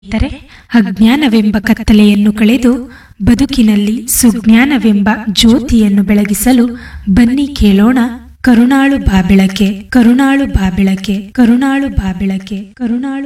ಇದ್ದರೆ ಅಜ್ಞಾನವೆಂಬ ಕತ್ತಲೆಯನ್ನು ಕಳೆದು ಬದುಕಿನಲ್ಲಿ ಸುಜ್ಞಾನವೆಂಬ ಜ್ಯೋತಿಯನ್ನು ಬೆಳಗಿಸಲು ಬನ್ನಿ ಕೇಳೋಣ ಕರುಣಾಳು ಬಾಬೆಳಕೆ, ಕರುಣಾಳು ಬಾಬೆಳಕೆ, ಕರುಣಾಳು ಬಾಬೆಳಕೆ, ಕರುಣಾಳು